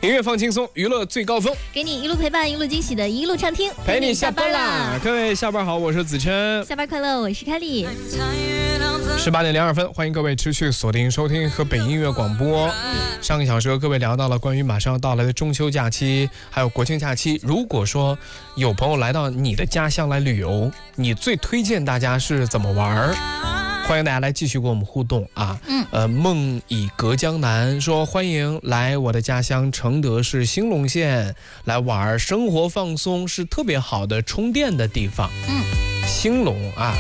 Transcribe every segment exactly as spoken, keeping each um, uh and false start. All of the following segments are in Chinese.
音乐放轻松，娱乐最高峰， 给你一路陪伴，一路惊喜的一路畅听， 陪你下班啦！各位下班好，我是子琛， 下班快乐，我是凯丽。 十八点零二分，欢迎各位持续锁定收听河北音乐广播。上个小时和各位聊到了关于马上要到来的中秋假期，还有国庆假期。如果说有朋友来到你的家乡来旅游，你最推荐大家是怎么玩？欢迎大家来继续跟我们互动啊！嗯，呃，梦以隔江南说欢迎来我的家乡承德市兴隆县来玩，生活放松是特别好的充电的地方。嗯，兴隆啊。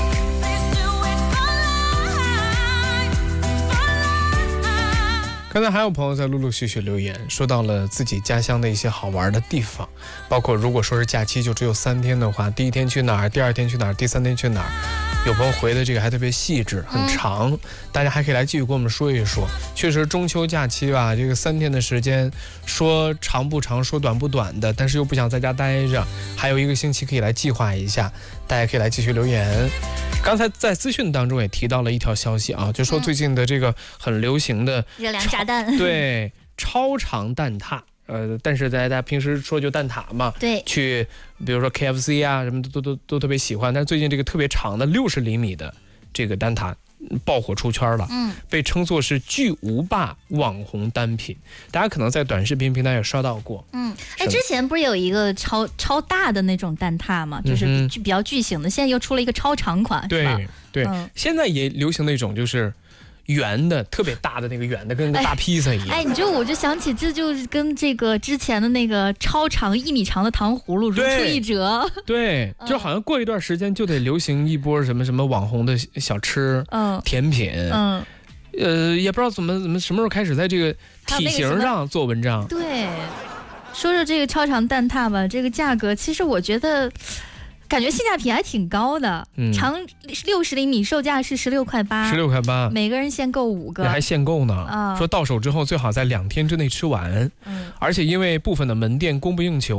刚才还有朋友在陆陆续续留言，说到了自己家乡的一些好玩的地方，包括如果说是假期就只有三天的话，第一天去哪儿，第二天去哪儿，第三天去哪儿。有朋友回的这个还特别细致，很长，大家还可以来继续跟我们说一说。确实中秋假期吧，这个三天的时间，说长不长，说短不短的，但是又不想在家待着，还有一个星期可以来计划一下，大家可以来继续留言。刚才在资讯当中也提到了一条消息啊，就说最近的这个很流行的热量炸弹， 对，超长蛋挞。呃，但是大家平时说就蛋挞嘛， 对， 去比如说 K F C 啊什么的都都都特别喜欢，但是最近这个特别长的六十厘米的这个蛋挞爆火出圈了，嗯，被称作是巨无霸网红单品，大家可能在短视频平台也刷到过， 嗯，哎，之前不是有一个超超大的那种蛋挞嘛，就是比较巨型的，现在又出了一个超长款， 对是吧？ 对，嗯，现在也流行那种就是圆的，特别大的那个圆的，跟个大披萨一样。 哎，你就我就想起，这就是跟这个之前的那个超长一米长的糖葫芦如出一辙。 对，就好像过一段时间就得流行一波什么什么网红的小吃、嗯、甜品，嗯，呃，也不知道怎么怎么什么时候开始在这个体型上做文章。 对，说说这个超长蛋挞吧，这个价格其实我觉得。感觉性价比还挺高的，嗯、长六十厘米，售价是十六块八， 十六块八， 每个人限购五个， 还限购呢。啊、说到手之后最好在两天之内吃完，嗯、而且因为部分的门店供不应求。